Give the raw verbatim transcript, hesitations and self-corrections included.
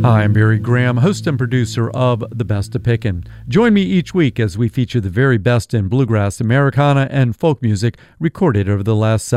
Hi, I'm Barry Graham, host and producer of The Best of Pickin'. Join me each week as we feature the very best in bluegrass, Americana, and folk music recorded over the last several